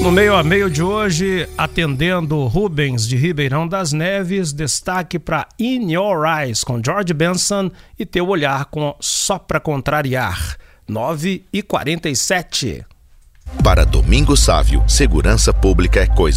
No meio a meio de hoje, atendendo Rubens de Ribeirão das Neves, destaque para In Your Eyes com George Benson e Teu Olhar com Só Pra Contrariar. 9h47. Para Domingos Sávio, segurança pública é coisa